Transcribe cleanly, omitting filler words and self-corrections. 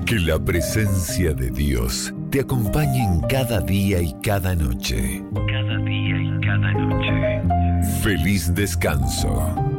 Que la presencia de Dios te acompañe en cada día y cada noche. Cada día y cada noche. Feliz descanso.